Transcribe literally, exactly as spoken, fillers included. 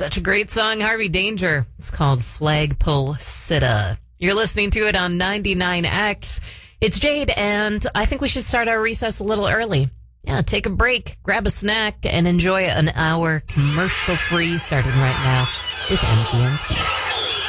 Such a great song, Harvey Danger. It's called Flagpole Sitta. You're listening to it on ninety-nine X. It's Jade, and I think we should start our recess a little early. Yeah, take a break, grab a snack, and enjoy an hour commercial-free starting right now with M G M T.